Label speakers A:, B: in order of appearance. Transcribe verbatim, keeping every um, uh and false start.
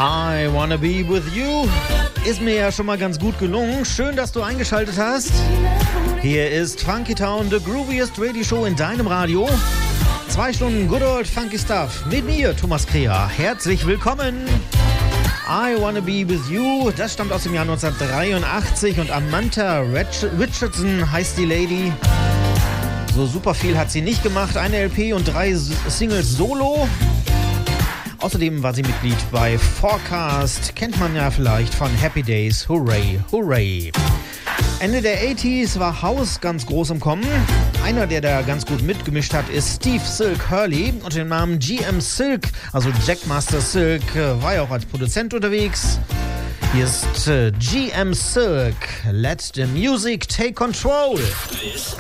A: I Wanna Be With You ist mir ja schon mal ganz gut gelungen. Schön, dass du eingeschaltet hast. Hier ist Funky Town, the grooviest Radio Show in deinem Radio. Zwei Stunden Good Old Funky Stuff mit mir, Thomas Kreher. Herzlich willkommen. I Wanna Be With You, das stammt aus dem Jahr neunzehnhundertdreiundachtzig und Amantha Richardson heißt die Lady. So super viel hat sie nicht gemacht, eine L P und drei Singles solo. Außerdem war sie Mitglied bei Forecast, kennt man ja vielleicht von Happy Days, Hooray, Hooray. Ende der achtziger war House ganz groß im Kommen. Einer, der da ganz gut mitgemischt hat, ist Steve Silk Hurley. Unter dem Namen G M Silk, also Jackmaster Silk, war ja auch als Produzent unterwegs. Hier ist äh, G M Silk, Let the Music Take Control.
B: This